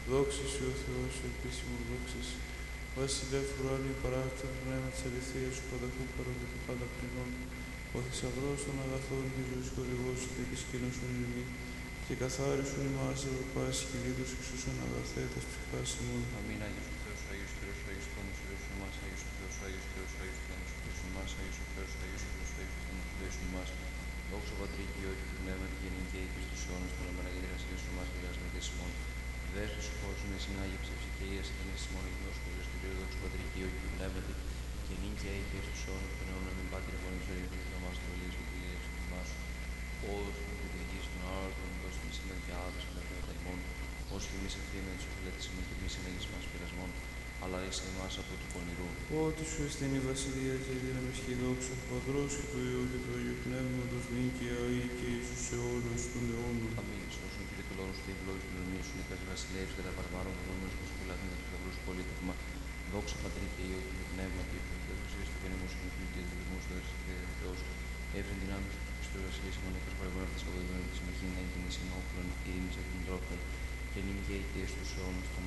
Δόξα σου ο Θεός, ο επίσημος δόξα σου. Βασιλεύ ουράνιου παράκτορ, πνεύμα της αληθείας σου, πανταχού παρόν και του πάντα πληνών. Ο θησαυρός των αγαθών και ζωής χορηγός σου, και σκήνωσον ημί, και καθάρισον ημάς από πάσης κυλίδος εξούσον αγαθέ τας ψυχάς ημών. Αμήν. Άγιος ο Θεός, Άγιος ο Θεός, Άγιος Τόνος, Θεός ημάς, Άγιος ο Θεός, Άγιος ο Θεός, Άγιος Τόνος, Θεός ημάς, Άγιος ο Θεός, Άγιος ο Θεός, Άγιος Τόνος, Θεός ημάς. Δόξα Πατρί και Υιό και του Πνεύματι και νυν και εις τους αιώνας των Παναγίας Θεός ημάς, Αγίας Μητής ημών. Δέσποις σου χώρους με συνάγεψη ψυχαίας ειρήνης ημών, Αγιός Κύριος Κυρίου, δόξα Πατρί και Υιό και του Πνεύματι και νυν και εις τους αιώνας των αιώνων μην πάτερ γονείς ο Ιησούς να μας το λύσει και Κύριε του ημάς. Ως και γης των άρτων, ως και σήμερα και άδος και τα ημών, ως και εμείς ευθύνων της οφειλέτης ημών και εμείς ενέγεις μας πειρασμών, αλλά ρίσε εμάς από του πονηρού. Ότι σου εστίν η βασιλεία και η δύναμη και η δόξα του Πατρός και του Υιού και του Αγίου Πνεύματος, νυν και αεί και εις τους αιώνας των αιώνων. Αμήν. Σώσον Κύριε του λόγου σου και ευλόγης του ειρηνείου σου, νίκας βασιλεύς και τα παραπάνω του νόμου σου, σκουλάθιν του θησαυρού σου πολίτευμα. Δόξα Πατρί και Υιό και του Πνεύμα και του Θεού του Γενικού Συνηθού και του Δημού του Θεός. Έφερε δυνάμεις του Χριστού βασιλείας ημών νίκας παραγωγών αυτής και αποδεδομένων της συμμαχήν να είναι την ίσιν όπλων, ειρήνης εκ των τρόπων και νυν και εις τους αιώνας των